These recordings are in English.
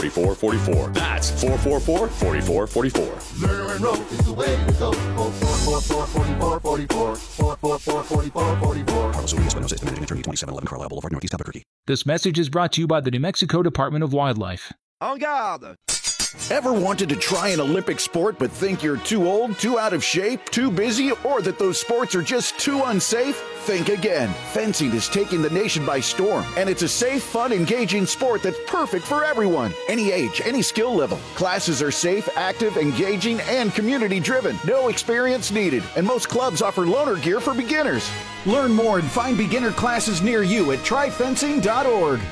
4444. That's 444-4444. Lerner and Rowe is the way to go. 444-4444. 444-4444. Carlos Salinas, Espinosa, managing attorney, 2711 Carlisle Boulevard, Northeast Albuquerque. This message is brought to you by the New Mexico Department of Wildlife. En garde! Ever wanted to try an Olympic sport but think you're too old, too out of shape, too busy, or that those sports are just too unsafe? Think again. Fencing is taking the nation by storm, and it's a safe, fun, engaging sport that's perfect for everyone. Any age, any skill level. Classes are safe, active, engaging, and community-driven. No experience needed, and most clubs offer loaner gear for beginners. Learn more and find beginner classes near you at tryfencing.org.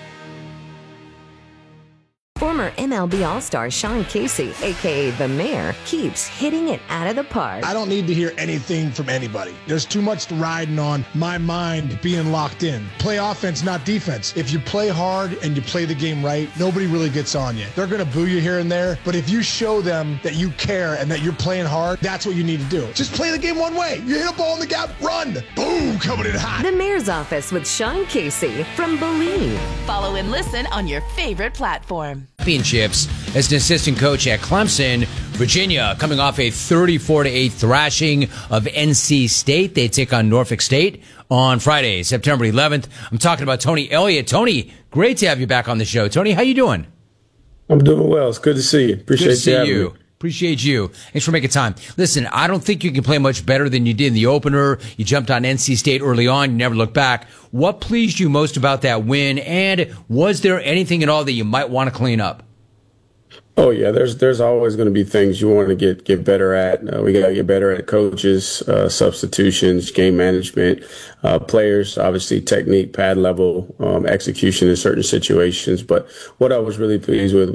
Former MLB All-Star Sean Casey, a.k.a. The Mayor, keeps hitting it out of the park. I don't need to hear anything from anybody. There's too much riding on my mind being locked in. Play offense, not defense. If you play hard and you play the game right, nobody really gets on you. They're going to boo you here and there, but if you show them that you care and that you're playing hard, that's what you need to do. Just play the game one way. You hit a ball in the gap, run. Boom, coming in hot. The Mayor's Office with Sean Casey from Believe. Follow and listen on your favorite platform. Championships as an assistant coach at Clemson. Virginia coming off a 34-8 thrashing of NC State. They take on Norfolk State on Friday, September 11th. I'm talking about Tony Elliott. Tony, great to have you back on the show. Tony, how you doing? I'm doing well. It's good to see you. Appreciate you having me. Appreciate you. Thanks for making time. Listen, I don't think you can play much better than you did in the opener. You jumped on NC State early on. You never looked back. What pleased you most about that win? And was there anything at all that you might want to clean up? Oh, yeah. There's always going to be things you want to get better at. We got to get better at coaches, substitutions, game management, players, obviously technique, pad level, execution in certain situations. But what I was really pleased with